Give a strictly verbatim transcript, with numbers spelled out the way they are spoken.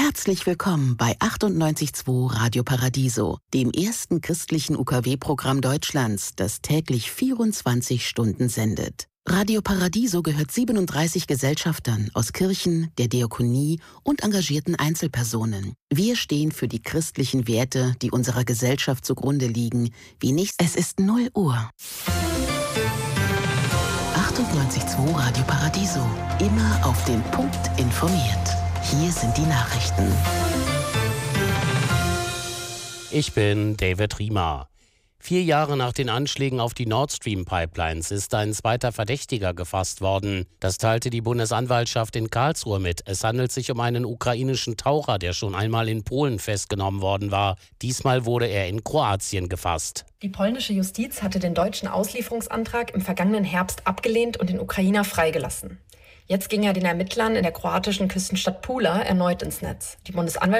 Herzlich willkommen bei achtundneunzig Komma zwei Radio Paradiso, dem ersten christlichen U K W-Programm Deutschlands, das täglich vierundzwanzig Stunden sendet. Radio Paradiso gehört siebenunddreißig Gesellschaftern aus Kirchen, der Diakonie und engagierten Einzelpersonen. Wir stehen für die christlichen Werte, die unserer Gesellschaft zugrunde liegen, wie nichts. Es ist null Uhr. achtundneunzig Komma zwei Radio Paradiso. Immer auf den Punkt informiert. Hier sind die Nachrichten. Ich bin David Riemer. Vier Jahre nach den Anschlägen auf die Nord Stream Pipelines ist ein zweiter Verdächtiger gefasst worden. Das teilte die Bundesanwaltschaft in Karlsruhe mit. Es handelt sich um einen ukrainischen Taucher, der schon einmal in Polen festgenommen worden war. Diesmal wurde er in Kroatien gefasst. Die polnische Justiz hatte den deutschen Auslieferungsantrag im vergangenen Herbst abgelehnt und den Ukrainer freigelassen. Jetzt ging er den Ermittlern in der kroatischen Küstenstadt Pula erneut ins Netz. Die Bundesanwaltschaft